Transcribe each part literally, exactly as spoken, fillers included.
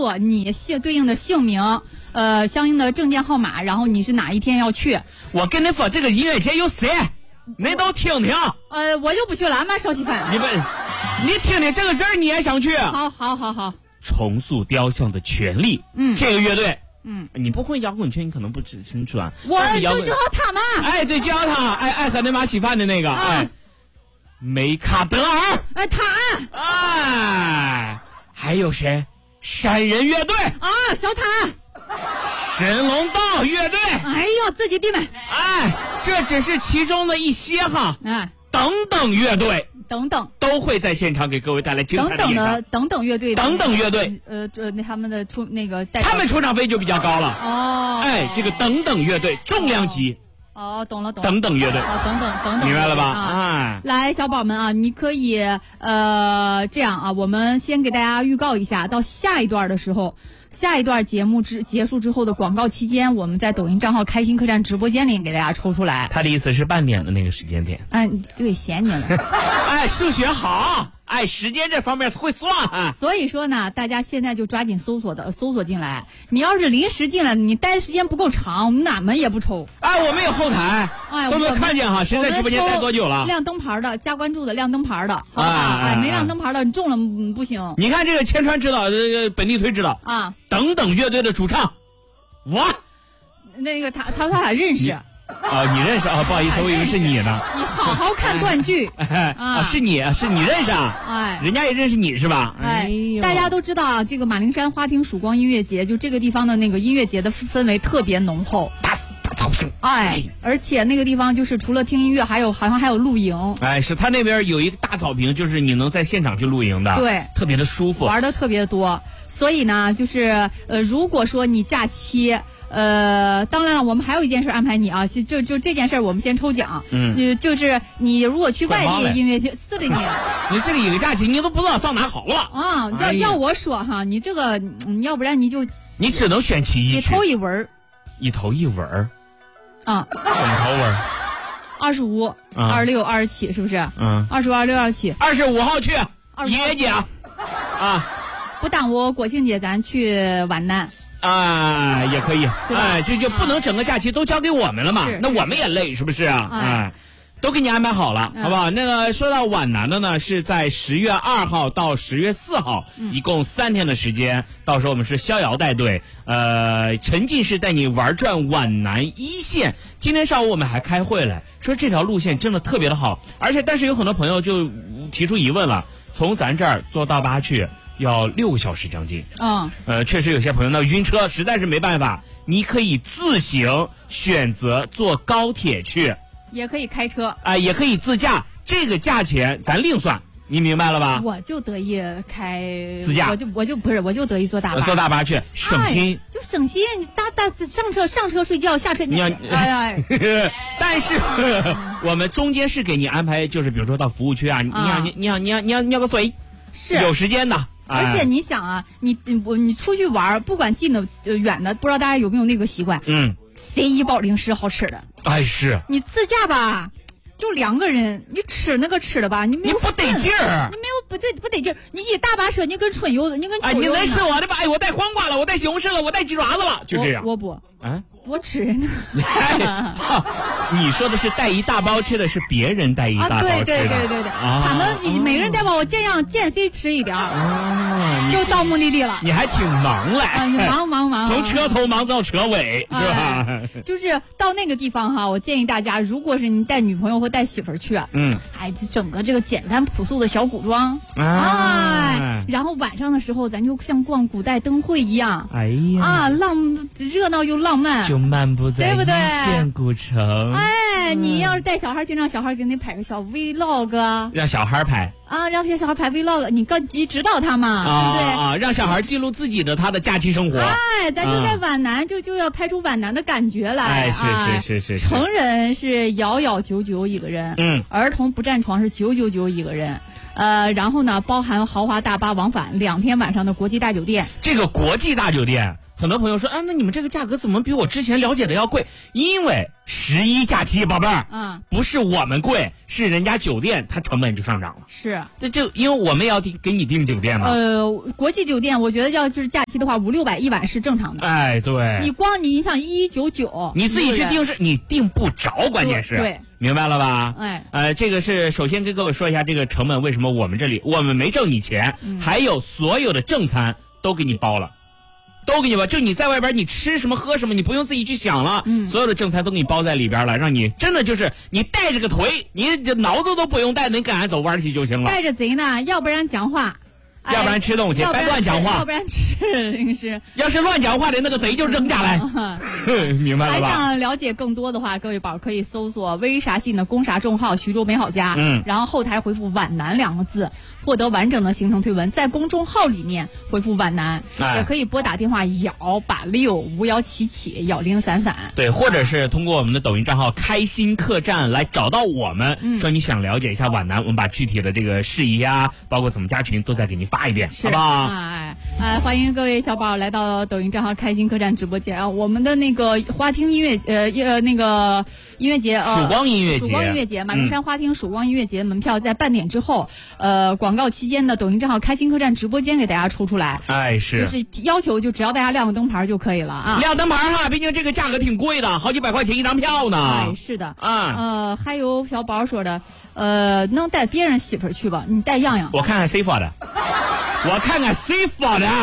注你姓对应的姓名，呃，相应的证件号码，然后你是哪一天要去。 我跟你说，这个音乐节有谁？你都听听。 呃，我就不去了，俺妈烧稀饭。 你不，你听听这个人你也想去？ 好，好，好，好。 重塑雕像的权利， 嗯， 这个乐队。 嗯， 你不会摇滚圈，你可能不知清楚啊。 我就叫他嘛。 哎，对，叫他，爱爱和那妈洗饭的那个，啊、哎，梅卡德尔， 哎，他， 哎，还有谁？山人乐队啊，小谭， 神龙道乐队， 哎呦，自己弟们， 哎，这只是其中的一些哈， 哎， 等等乐队。 等等都会在现场给各位带来精彩的演唱。 等等的等等乐队， 等等乐队， 呃，这那他们的出那个带， 他们出场费就比较高了。 哦， 哎，这个等等乐队重量级。 哦，懂了懂了。 等等乐队， 哦，等等等等， 明白了吧？ 啊， 哎， 来，小宝们啊，你可以呃这样啊，我们先给大家预告一下，到下一段的时候。下一段节目之结束之后的广告期间，我们在抖音账号开心客栈直播间里给大家抽出来。 他的意思是半点的那个时间点。 嗯，对，嫌你了。 哎，数学好，哎，时间这方面会算啊。 所以说呢，大家现在就抓紧搜索的搜索进来。你要是临时进来，你待的时间不够长，我们哪门也不抽。 哎，我们有后台， 哎， 有没有看见哈？谁在直播间待多久了？ 亮灯牌的，加关注的，亮灯牌的，好不好？哎，没亮灯牌的，你中了不行。 你看这个千川指导，这个本地推指导啊，等等乐队的主唱，我那个他他他俩认识。 啊，你认识啊？不好意思，我以为是你呢。 你好好看断句啊，是你是你认识啊？哎，人家也认识你是吧？ 哎，大家都知道啊，这个马铃山花厅曙光音乐节，就这个地方的那个音乐节的氛围特别浓厚。 大大草坪， 哎，而且那个地方就是除了听音乐，还有好像还有露营。 哎，是他那边有一个大草坪，就是你能在现场去露营的， 对， 特别的舒服， 玩的特别多。所以呢，就是呃，如果说你假期。呃，当然了，我们还有一件事安排你啊，就就这件事我们先抽奖，嗯，就是你如果去外地音乐节，是的你， 你这个一个假期你都不知道上哪好了啊！要、哎、要我说哈，你这个，嗯、要不然你就你只能选其一， 一头一文一头一文啊， 怎么头文？ 二十五、二十六、二十七，是不是？ 嗯， 二十五、二十六、二十七， 二十五号去音乐节啊，啊， 不耽误国庆节，咱去皖南。 啊，也可以，哎，这就不能整个假期都交给我们了嘛？那我们也累，是不是啊？哎，都给你安排好了，好不好？那个说到皖南的呢，是在十月二号到十月四号，一共三天的时间。到时候我们是逍遥带队，呃，沉浸式带你玩转皖南一线。今天上午我们还开会了，说这条路线真的特别的好，而且但是有很多朋友就提出疑问了，从咱这儿坐大巴去。要六个小时将近， 嗯， 呃，确实有些朋友那晕车实在是没办法，你可以自行选择坐高铁去， 也可以开车， 啊、呃，也可以自驾，这个价钱咱另算，你明白了吧？ 我就得意开自驾， 我就我就不是，我就得意坐大巴， 坐大巴去省心， 哎、就省心。你大大上车上车睡觉，下车你要哎呀， 但是我们中间是给你安排，就是比如说到服务区啊，你要你你要你要你要你要个水， 是有时间的。 而且你想啊，你你你出去玩，不管近的、呃、远的，不知道大家有没有那个习惯？嗯，贼一包零食好吃的。 哎，是你自驾吧，就两个人，你吃那个吃的吧，你没有你不得劲儿， 你没有不对不得劲儿，你一大巴车，你跟春游子，你跟哎，你那是我的吧？哎，我带黄瓜了，我带西红柿了，我带鸡爪子了，就这样。 我, 我不啊， 我吃人呢。 你说的是带一大包吃的，是别人带一大包吃的。 啊、对对对对对，啊、他们每个人带包，我尽量见谁吃一点儿，啊、就到目的地了。 你还挺忙嘞， 啊、忙忙忙， 从车头忙到车尾，是吧？ 哎、就是到那个地方哈，我建议大家，如果是你带女朋友或带媳妇儿去，嗯，哎，就整个这个简单朴素的小古装，啊、哎，然后晚上的时候，咱就像逛古代灯会一样， 哎呀， 啊，浪热闹又浪漫， 就漫步在一线古城。 哎，你要是带小孩，就让小孩给你拍个小 vlog， 让小孩拍啊，让小孩拍 vlog， 你告你指导他嘛，啊、对不对？ 啊，让小孩记录自己的他的假期生活。 哎，咱就在皖南，啊、就就要拍出闽南的感觉来。 哎，是是是是。 成人是幺幺九九一个人，嗯，儿童不占床是九九九一个人。呃，然后呢，包含豪华大巴往返两天晚上的国际大酒店。 这个国际大酒店很多朋友说啊，那你们这个价格怎么比我之前了解的要贵？因为十一假期，宝贝儿，嗯，不是我们贵，是人家酒店它成本就上涨了。 是， 这就因为我们要订给你订酒店嘛。 呃，国际酒店，我觉得要是假期的话，五六百一晚是正常的。 哎，对。 你光你像一九九， 你自己去订是你订不着，关键是。 对。 明白了吧？ 哎， 呃，这个是首先跟各位说一下这个成本为什么我们这里我们没挣你钱，嗯、还有所有的正餐都给你包了，都给你包，就你在外边你吃什么喝什么，你不用自己去想了，嗯、所有的正餐都给你包在里边了，让你真的就是你带着个腿，你脑子都不用带，能赶上走弯去就行了。 带着贼呢，要不然讲话。 要不然吃东西，别乱讲话。 要不然吃零食。 要是乱讲话的那个贼就扔下来。明白了吧？ 还想了解更多的话，各位宝可以搜索微啥信的公啥众号徐州美好家，嗯，然后后台回复皖南两个字，获得完整的行程推文。在公众号里面回复皖南，哎、也可以拨打电话幺八六五幺七七幺零三三。 对，或者是通过我们的抖音账号开心客栈来找到我们，嗯、说你想了解一下皖南，我们把具体的这个事宜啊，包括怎么加群，都再给你发。发一遍，好不好？ 哎哎，欢迎各位小宝来到抖音账号开心客栈直播间啊！我们的那个花厅音乐呃呃那个音乐节， 曙光音乐节，曙光音乐节，马鞍山花厅曙光音乐节门票在半点之后，呃，广告期间的抖音账号开心客栈直播间给大家抽出来。 哎，是， 就是要求就只要大家亮个灯牌就可以了啊！ 亮灯牌哈，毕竟这个价格挺贵的，好几百块钱一张票呢。 哎，是的啊。呃，还有小宝说的，呃，能带别人媳妇儿去吧？你带样样。 我看看 C 发的。我看看 C 发的，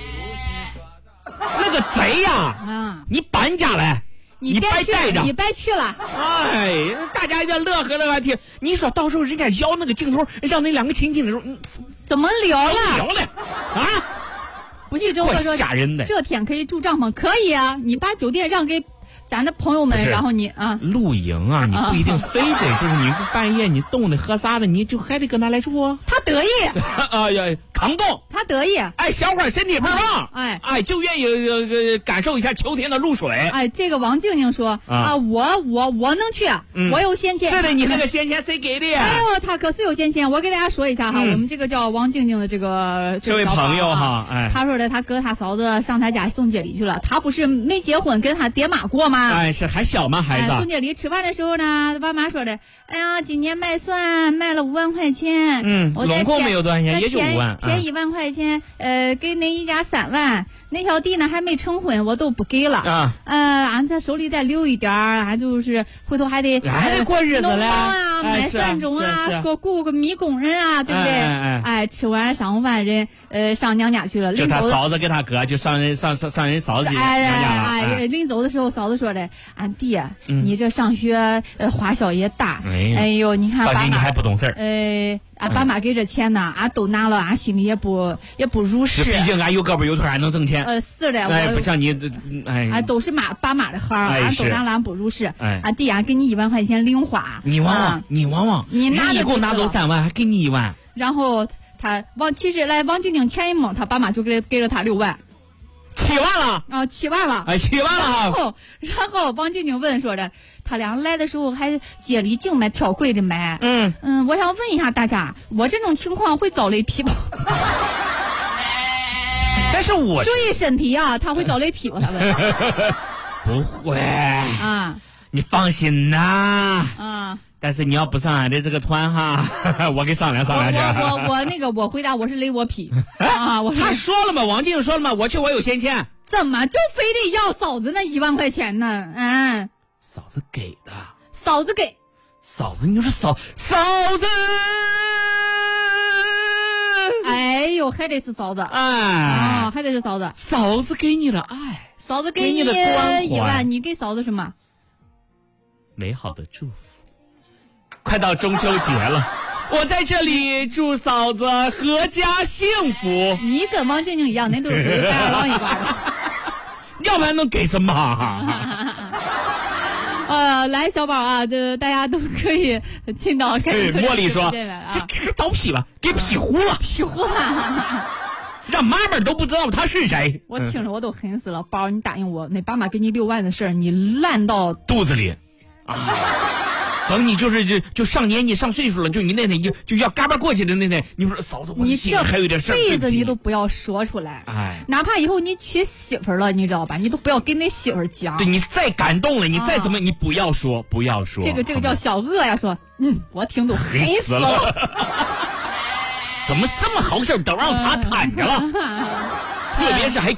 那个贼呀、啊！啊，你搬家来， 你别带着， 你别去了。 哎，大家要乐呵乐呵听。你说到时候人家要那个镜头，让那两个亲亲的时候， 怎么聊了？ 聊了啊！ 不是周哥说吓人的， 这天可以住帐篷，可以啊。你把酒店让给咱的朋友们，然后你啊， 露营啊，你不一定非得就是你半夜你冻的喝啥的，你就还得跟他来住啊。 他得意， 哎呀，扛冻， 他得意。 哎，小伙身体倍儿棒，哎哎，就愿意、呃、感受一下秋天的露水。 哎，这个王静静说啊，啊我我我能去，嗯、我有先签。 是的，你那个先签谁给的呀？ 哎呦，他可是有先签。我给大家说一下哈，嗯、我们这个叫王静静的这个这位朋友哈，哎， 他说的他哥他嫂子上他家送接礼去了，他不是没结婚跟他爹妈过吗？ 哎，是还小吗？孩子、 哎、送接礼吃饭的时候呢，爸妈说的，哎呀，今年卖蒜卖了五万块钱， 嗯，拢共没有多少钱，也就五万， 添一万块钱，呃，给那一家三万，那小弟呢还没成婚，我都不给了啊，呃，俺在手里再留一点儿，俺就是回头还得还得过日子嘞， 啊，买蒜种啊，给雇个米工人啊，对不对？哎，哎吃完上午饭人呃上娘家去了， 就他嫂子跟他哥就上人上上上人嫂子娘家了。 哎，临走的时候，嫂子说的，俺弟，你这上学呃花销也大，哎呦，你看爸妈你还不懂事儿， 呃，俺爸妈给这钱呢，俺都拿了，俺心里也不也不如实。 毕竟俺有胳膊有腿，还能挣钱。 呃，是的， 哎，不像你，哎， 俺都是妈爸妈的行，俺都拿了，俺不如实。哎，俺弟，俺给你一万块钱零花。 你往往，你往往， 你拿一共拿走三万，还给你一万。 然后他王，其实来王静静前一梦，他爸妈就给给了他六万。 七万了啊，七万了， 哎，七万了。 然后，然后王静静问说的，他俩来的时候还接礼净买挑贵的买。嗯嗯，我想问一下大家，我这种情况会遭雷劈吗？ 但是我注意身体啊，他会遭雷劈吗？他问。 不会啊，你放心呐。啊。但是你要不上俺的这个团哈，我给商量商量去。 我我我那个我回答我是雷我劈啊！我他说了吗？王静说了吗？我去，我有先签。 怎么就非得要嫂子那一万块钱呢？嗯， 嫂子给的。 嫂子给。 嫂子，你说嫂嫂子。 哎呦，还得是嫂子。哎啊，还得是嫂子。 嫂子给你的爱， 嫂子给你的关一万，你给嫂子什么？ 美好的祝福。快到中秋节了，我在这里祝嫂子阖家幸福。 你跟王静静一样，那都是属于白二郎一挂的。 要不然能给什么？ 呃，来小宝啊，这大家都可以进到开始。 茉莉说：“ 啊， 还早劈了，给劈糊了， 劈糊了， 让妈妈都不知道他是谁。” 我听着我都恨死了。宝儿，你答应我，那爸妈给你六万的事儿，你烂到肚子里啊！ 等你就是就就上年纪上岁数了，就你那天就就要嘎巴过去的那天，你说嫂子，我心里还有点事儿， 你这辈子你都不要说出来，哎，哪怕以后你娶媳妇了，你知道吧？你都不要跟那媳妇讲。 对，你再感动了，你再怎么，啊、你不要说，不要说。 这个这个叫小恶呀，说，嗯，我听都黑死了。 怎么什么好事都让他摊着了？特别是还